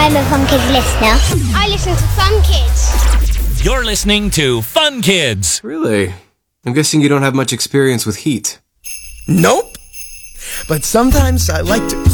I'm a Fun Kids listener. I listen to Fun Kids. You're listening to Fun Kids. Really? I'm guessing you don't have much experience with heat. Nope. But sometimes I like to...